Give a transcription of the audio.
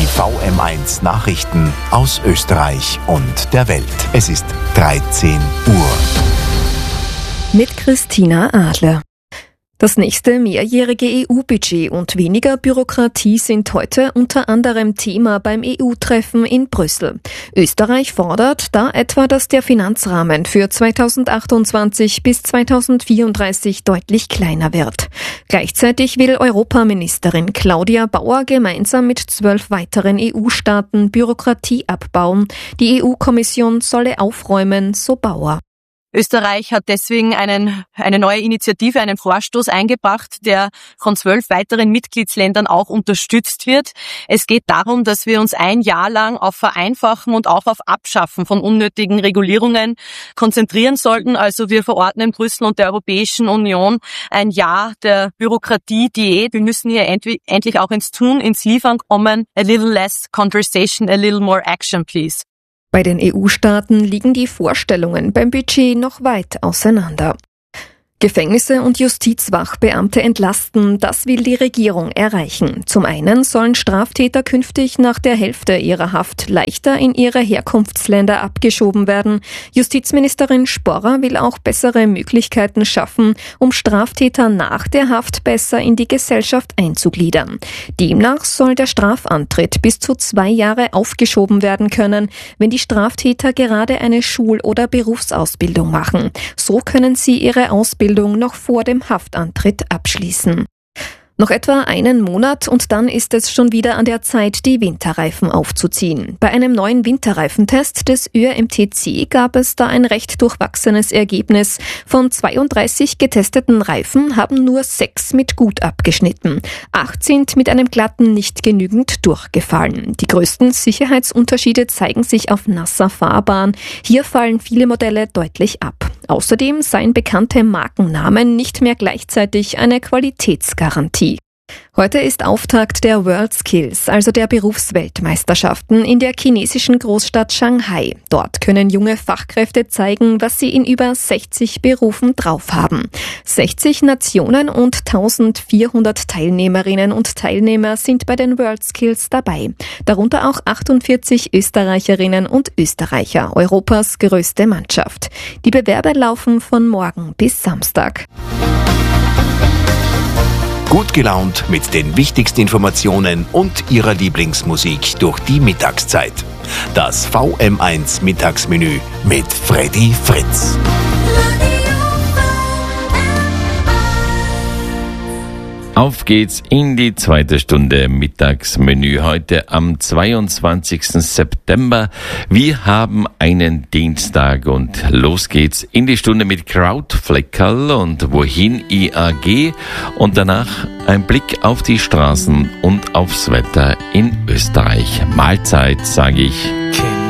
Die VM1 Nachrichten aus Österreich und der Welt. Es ist 13 Uhr. Mit Christina Adler. Das nächste mehrjährige EU-Budget und weniger Bürokratie sind heute unter anderem Thema beim EU-Treffen in Brüssel. Österreich fordert da etwa, dass der Finanzrahmen für 2028 bis 2034 deutlich kleiner wird. Gleichzeitig will Europaministerin Claudia Bauer gemeinsam mit 12 weiteren EU-Staaten Bürokratie abbauen. Die EU-Kommission solle aufräumen, so Bauer. Österreich hat deswegen eine neue Initiative, einen Vorstoß eingebracht, der von 12 weiteren Mitgliedsländern auch unterstützt wird. Es geht darum, dass wir uns ein Jahr lang auf Vereinfachen und auch auf Abschaffen von unnötigen Regulierungen konzentrieren sollten. Also wir verordnen Brüssel und der Europäischen Union ein Jahr der Bürokratie-Diät. Wir müssen hier endlich auch ins Tun, ins Liefern kommen. A little less conversation, a little more action, please. Bei den EU-Staaten liegen die Vorstellungen beim Budget noch weit auseinander. Gefängnisse und Justizwachbeamte entlasten, das will die Regierung erreichen. Zum einen sollen Straftäter künftig nach der Hälfte ihrer Haft leichter in ihre Herkunftsländer abgeschoben werden. Justizministerin Sporrer will auch bessere Möglichkeiten schaffen, um Straftäter nach der Haft besser in die Gesellschaft einzugliedern. Demnach soll der Strafantritt bis zu 2 Jahre aufgeschoben werden können, wenn die Straftäter gerade eine Schul- oder Berufsausbildung machen. So können sie ihre Ausbildung noch vor dem Haftantritt abschließen. Noch etwa einen Monat und dann ist es schon wieder an der Zeit, die Winterreifen aufzuziehen. Bei einem neuen Winterreifentest des ÖMTC gab es da ein recht durchwachsenes Ergebnis. Von 32 getesteten Reifen haben nur 6 mit gut abgeschnitten. 8 sind mit einem glatten nicht genügend durchgefallen. Die größten Sicherheitsunterschiede zeigen sich auf nasser Fahrbahn. Hier fallen viele Modelle deutlich ab. Außerdem seien bekannte Markennamen nicht mehr gleichzeitig eine Qualitätsgarantie. Heute ist Auftakt der WorldSkills, also der Berufsweltmeisterschaften in der chinesischen Großstadt Shanghai. Dort können junge Fachkräfte zeigen, was sie in über 60 Berufen drauf haben. 60 Nationen und 1400 Teilnehmerinnen und Teilnehmer sind bei den WorldSkills dabei. Darunter auch 48 Österreicherinnen und Österreicher, Europas größte Mannschaft. Die Bewerbe laufen von morgen bis Samstag. Gut gelaunt mit den wichtigsten Informationen und Ihrer Lieblingsmusik durch die Mittagszeit. Das VM1 Mittagsmenü mit Freddy Fritz. Auf geht's in die zweite Stunde Mittagsmenü heute am 22. September. Wir haben einen Dienstag und los geht's in die Stunde mit Krautfleckerl und Wohin IAG und danach ein Blick auf die Straßen und aufs Wetter in Österreich. Mahlzeit, sage ich.